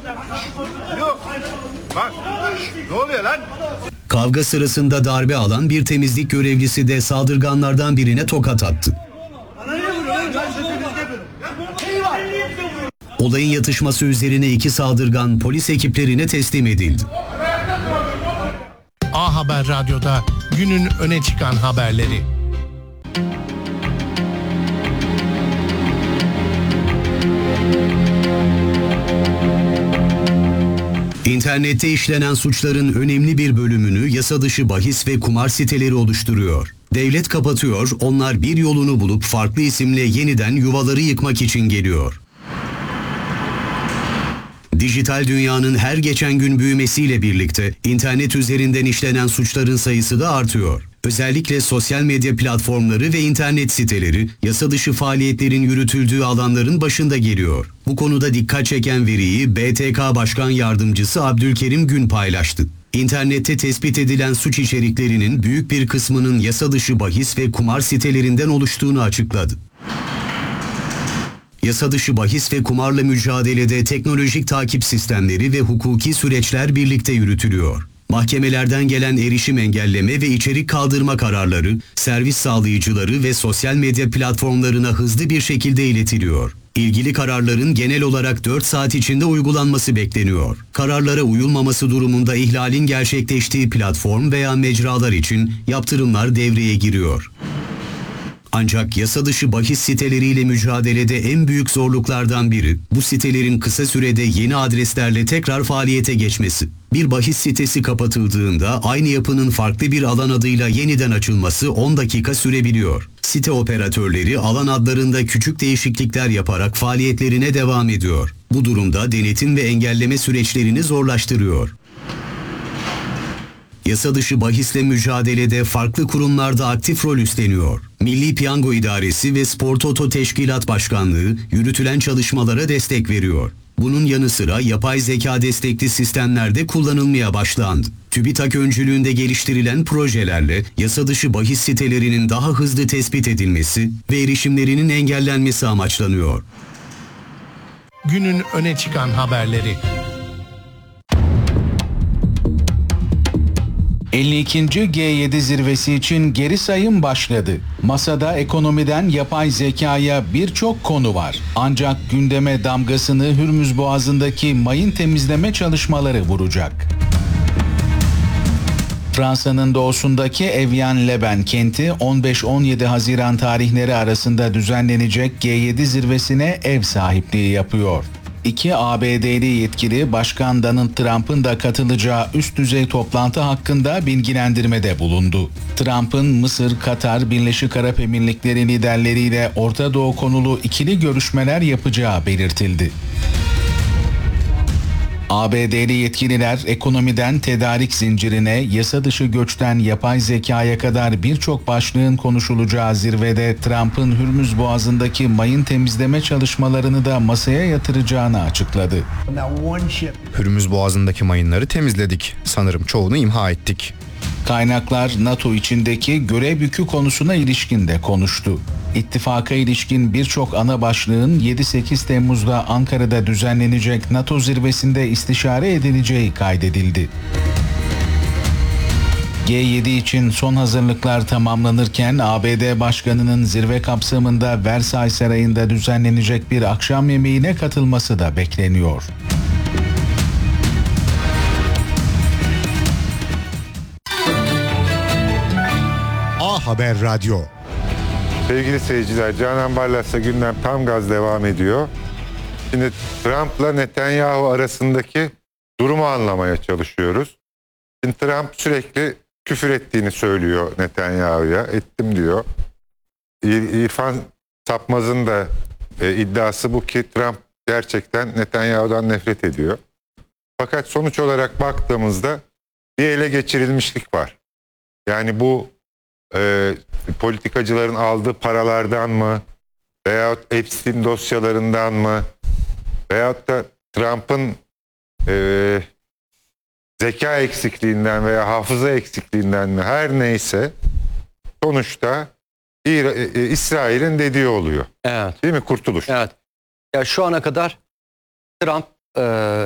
Yok. Bak. Ne oluyor lan? Kavga sırasında darbe alan bir temizlik görevlisi de saldırganlardan birine tokat attı. Olayın yatışması üzerine iki saldırgan polis ekiplerine teslim edildi. A Haber Radyo'da günün öne çıkan haberleri. İnternette işlenen suçların önemli bir bölümünü yasa dışı bahis ve kumar siteleri oluşturuyor. Devlet kapatıyor, onlar bir yolunu bulup farklı isimle yeniden yuvaları yıkmak için geliyor. Dijital dünyanın her geçen gün büyümesiyle birlikte internet üzerinden işlenen suçların sayısı da artıyor. Özellikle sosyal medya platformları ve internet siteleri yasa dışı faaliyetlerin yürütüldüğü alanların başında geliyor. Bu konuda dikkat çeken veriyi BTK Başkan Yardımcısı Abdülkerim Gün paylaştı. İnternette tespit edilen suç içeriklerinin büyük bir kısmının yasa dışı bahis ve kumar sitelerinden oluştuğunu açıkladı. Yasa dışı bahis ve kumarla mücadelede teknolojik takip sistemleri ve hukuki süreçler birlikte yürütülüyor. Mahkemelerden gelen erişim engelleme ve içerik kaldırma kararları, servis sağlayıcıları ve sosyal medya platformlarına hızlı bir şekilde iletiliyor. İlgili kararların genel olarak 4 saat içinde uygulanması bekleniyor. Kararlara uyulmaması durumunda ihlalin gerçekleştiği platform veya mecralar için yaptırımlar devreye giriyor. Ancak yasa dışı bahis siteleriyle mücadelede en büyük zorluklardan biri, bu sitelerin kısa sürede yeni adreslerle tekrar faaliyete geçmesi. Bir bahis sitesi kapatıldığında aynı yapının farklı bir alan adıyla yeniden açılması 10 dakika sürebiliyor. Site operatörleri alan adlarında küçük değişiklikler yaparak faaliyetlerine devam ediyor. Bu durumda denetim ve engelleme süreçlerini zorlaştırıyor. Yasa dışı bahisle mücadelede farklı kurumlarda aktif rol üstleniyor. Milli Piyango İdaresi ve Spor Toto Teşkilat Başkanlığı yürütülen çalışmalara destek veriyor. Bunun yanı sıra yapay zeka destekli sistemlerde kullanılmaya başlandı. TÜBİTAK öncülüğünde geliştirilen projelerle yasa dışı bahis sitelerinin daha hızlı tespit edilmesi ve erişimlerinin engellenmesi amaçlanıyor. Günün öne çıkan haberleri. 52. G7 zirvesi için geri sayım başladı. Masada ekonomiden yapay zekaya birçok konu var. Ancak gündeme damgasını Hürmüz Boğazı'ndaki mayın temizleme çalışmaları vuracak. Fransa'nın doğusundaki Evian-les-Bains kenti 15-17 Haziran tarihleri arasında düzenlenecek G7 zirvesine ev sahipliği yapıyor. İki ABD'li yetkili Başkan Donald Trump'ın da katılacağı üst düzey toplantı hakkında bilgilendirmede bulundu. Trump'ın Mısır, Katar, Birleşik Arap Emirlikleri liderleriyle Orta Doğu konulu ikili görüşmeler yapacağı belirtildi. ABD'li yetkililer ekonomiden tedarik zincirine, yasa dışı göçten yapay zekaya kadar birçok başlığın konuşulacağı zirvede Trump'ın Hürmüz Boğazı'ndaki mayın temizleme çalışmalarını da masaya yatıracağını açıkladı. Hürmüz Boğazı'ndaki mayınları temizledik. Sanırım çoğunu imha ettik. Kaynaklar NATO içindeki görev yükü konusuna ilişkin de konuştu. İttifaka ilişkin birçok ana başlığın 7-8 Temmuz'da Ankara'da düzenlenecek NATO zirvesinde istişare edileceği kaydedildi. G7 için son hazırlıklar tamamlanırken ABD Başkanı'nın zirve kapsamında Versailles Sarayı'nda düzenlenecek bir akşam yemeğine katılması da bekleniyor. A Haber Radyo. Sevgili seyirciler, Canan Barlas'la gündem tam gaz devam ediyor. Şimdi Trump'la Netanyahu arasındaki durumu anlamaya çalışıyoruz. Şimdi Trump sürekli küfür ettiğini söylüyor Netanyahu'ya. Ettim diyor. İrfan Sapmaz'ın da iddiası bu ki Trump gerçekten Netanyahu'dan nefret ediyor. Fakat sonuç olarak baktığımızda bir ele geçirilmişlik var. Yani bu politikacıların aldığı paralardan mı veyahut Epstein dosyalarından mı veyahut da Trump'ın zeka eksikliğinden veya hafıza eksikliğinden mi, her neyse sonuçta İsrail'in dediği oluyor. Evet. Değil mi? Kurtuluş. Evet. Ya şu ana kadar Trump